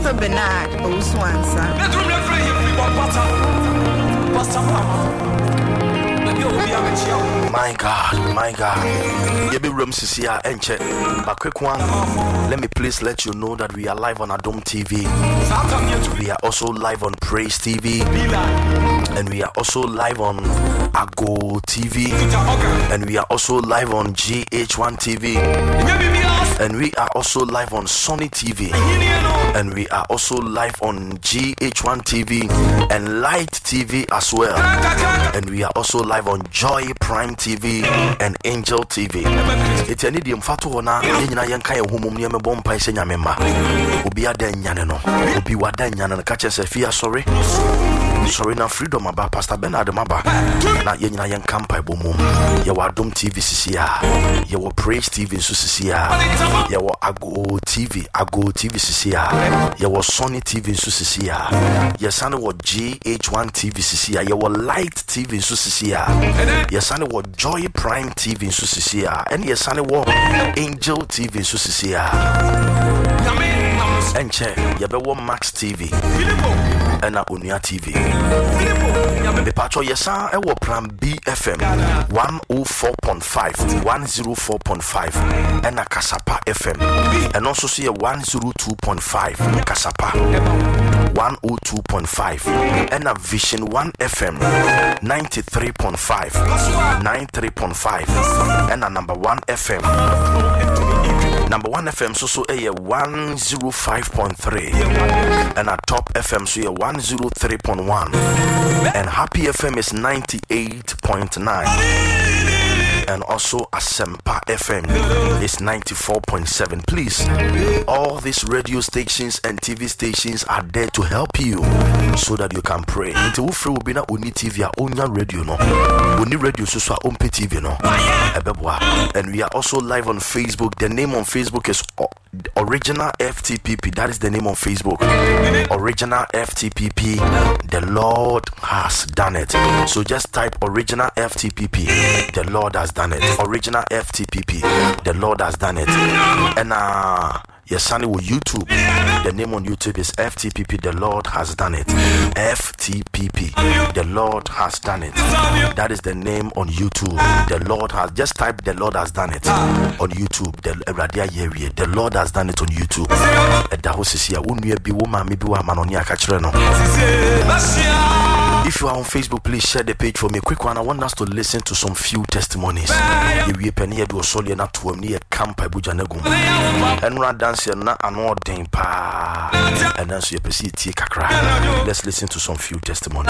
Pastor Bernard Oswansa. My God. Yebi room sisia enche. But quick one. Let me please let you know that we are live on Adom TV. We are also live on Praise TV. And we are also live on Ago TV. And we are also live on GH1 TV. And we are also live on Sony TV. And we are also live on GH1 TV and Light TV as well. And we are also live on Joy Prime TV and Angel TV. It's an idiom fatona. Yina yanka ye humum niame bompa ise nyamema. Obi ada nyane no. Obi wada nyane no kache se fia sorry. Sorry na freedom aba Pastor Bernard maba. Na yina yanka mpa bomum. Ye wa Adom TV sisia. Ye wa Praise TV so sisia. Ye wa Ago TV sisia. Ye wa Sony TV so sisia. Ye sane wa GH1 TV sisia. Ye wa Light TV so sisia. Ye sane wa Joy Prime TV so sisia. And ye sane wa Angel TV so sisia. Enche ye be wa Max TV. Ena Onia TV. The patcho yesa e wo Plan B FM 104.5 104.5 ena Kasapa FM and also see a 102.5 Kasapa 102.5 ena Vision 1 FM 93.5 93.5 ena number 1 FM Number 1 FM so a 105.3 and a Top FM so a 103.1 and Happy FM is 98.9 and also Asempa FM is 94.7. Please, all these radio stations and TV stations are there to help you so that you can pray. Until we free will be na Oni TV Onya radio no. Oni radio so Ompe TV no. And we are also live on Facebook. The name on Facebook is Original FTPP. That is the name on Facebook. Original FTPP. The Lord has done it. So just type Original FTPP. The Lord has done it. Original FTPP. The Lord has done it. And yes, Sunny with YouTube. The name on YouTube is FTPP. The Lord has done it. FTPP. The Lord has done it. That is the name on YouTube. The Lord has just type the Lord has done it on YouTube. The Lord has done it on YouTube. If you are on Facebook, please share the page for me. Quick one, I want us to listen to some few testimonies. And dance na anodin pa. And then so you see kakra. Let's listen to some few testimonies.